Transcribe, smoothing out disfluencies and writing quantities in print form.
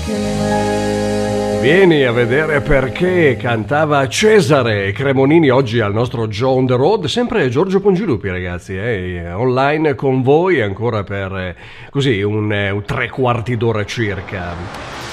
Vieni a vedere perché cantava Cesare Cremonini oggi al nostro Joe on the Road, sempre Giorgio Pongilupi ragazzi, online con voi ancora per così un 3/4 d'ora circa.